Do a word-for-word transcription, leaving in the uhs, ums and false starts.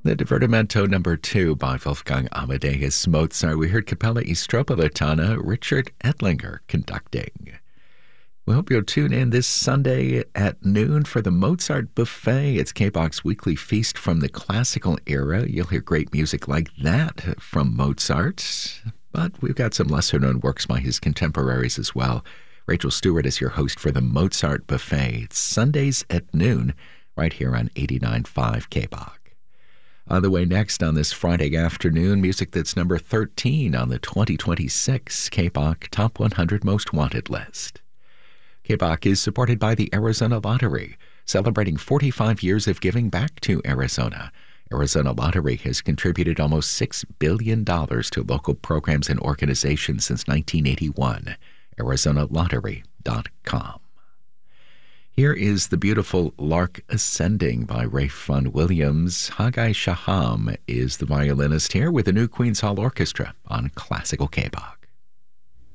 The Divertimento number two by Wolfgang Amadeus Mozart. We heard Capella Istropolitana, Richard Edlinger conducting. We hope you'll tune in this Sunday at noon for the Mozart Buffet. It's K-Bach's weekly feast from the classical era. You'll hear great music like that from Mozart, but we've got some lesser-known works by his contemporaries as well. Rachel Stewart is your host for the Mozart Buffet. It's Sundays at noon right here on eighty-nine point five K-Bach. On the way next on this Friday afternoon, music that's number thirteen on the twenty twenty-six K-Bach Top one hundred Most Wanted list. K-Bach is supported by the Arizona Lottery, celebrating forty-five years of giving back to Arizona. Arizona Lottery has contributed almost six billion dollars to local programs and organizations since nineteen eighty-one. Arizona Lottery dot com. Here is the beautiful Lark Ascending by Rafe Vaughan Williams. Haggai Shaham is the violinist here with the New Queens Hall Orchestra on Classical K-Bach.